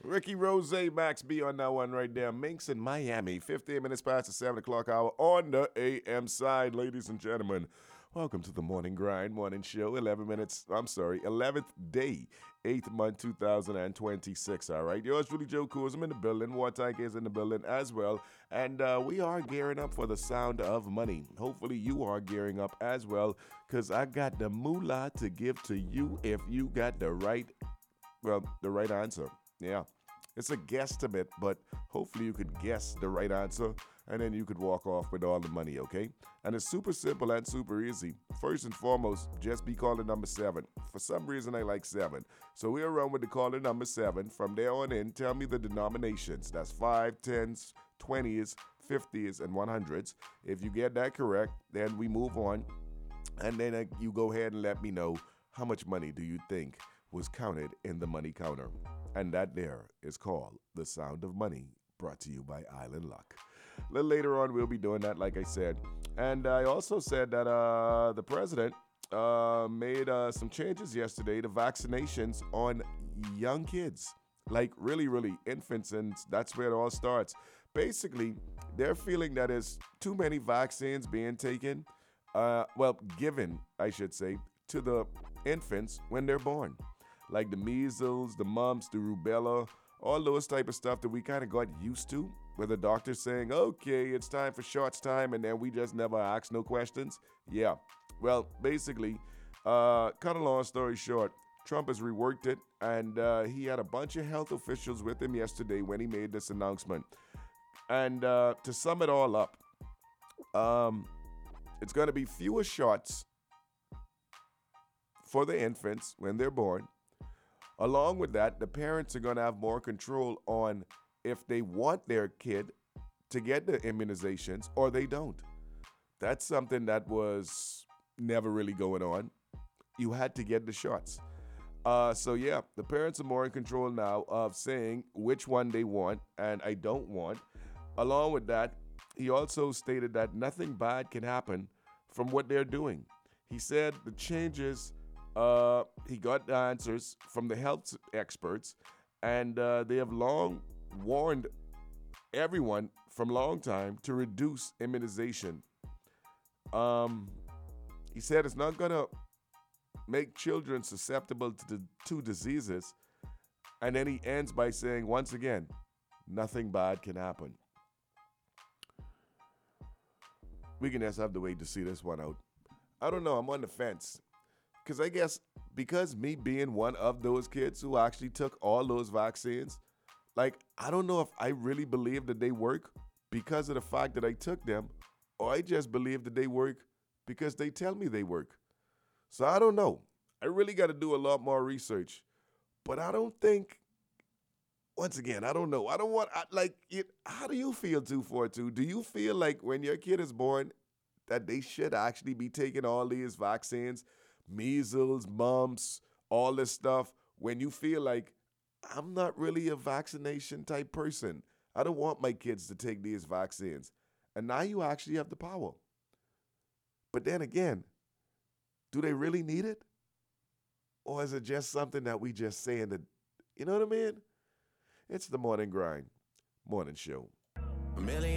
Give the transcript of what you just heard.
Ricky Rose, Max B on that one right there. Minx in Miami, 15 minutes past the 7 o'clock hour on the AM side, ladies and gentlemen. Welcome to the Morning Grind Morning Show. 11th day, 8th month, 2026. All right, yours truly, Joe Coors. I'm in the building. War Tank is in the building as well. And we are gearing up for the sound of money. Hopefully, you are gearing up as well, because I got the moolah to give to you if you got the right answer. Yeah. It's a guesstimate, but hopefully you could guess the right answer, and then you could walk off with all the money, okay? And it's super simple and super easy. First and foremost, just be caller number 7. For some reason, I like 7. So we'll run with the caller number 7. From there on in, tell me the denominations. That's 5, 10s, 20s, 50s, and 100s. If you get that correct, then we move on. And then you go ahead and let me know how much money do you think was counted in the money counter. And that there is called The Sound of Money, brought to you by Island Luck. A little later on, we'll be doing that, like I said. And I also said that the president made some changes yesterday to vaccinations on young kids, like really infants, and that's where it all starts. Basically, they're feeling that there's too many vaccines being taken, given, I should say, to the infants when they're born. Like the measles, the mumps, the rubella, all those type of stuff that we kind of got used to, where the doctor's saying, okay, it's time for shots time, and then we just never ask no questions. Yeah, well, basically, cut a long story short, Trump has reworked it, and he had a bunch of health officials with him yesterday when he made this announcement. And to sum it all up, it's going to be fewer shots for the infants when they're born. Along with that, the parents are going to have more control on if they want their kid to get the immunizations or they don't. That's something that was never really going on. You had to get the shots. The parents are more in control now of saying which one they want and I don't want. Along with that, he also stated that nothing bad can happen from what they're doing. He said the changes, he got the answers from the health experts, and they have long warned everyone from long time to reduce immunization. He said it's not going to make children susceptible to diseases, and then he ends by saying, once again, nothing bad can happen. We can just have to wait to see this one out. I don't know, I'm on the fence. Because I guess because me being one of those kids who actually took all those vaccines, I don't know if I really believe that they work because of the fact that I took them, or I just believe that they work because they tell me they work. So I don't know. I really got to do a lot more research. But I don't think, once again, I don't know. I don't want, how do you feel, 242? Do you feel like when your kid is born that they should actually be taking all these vaccines? Measles, mumps, all this stuff, when you feel like, I'm not really a vaccination type person. I don't want my kids to take these vaccines. And now you actually have the power. But then again, do they really need it? Or is it just something that we just saying that, you know what I mean? It's the Morning Grind Morning Show.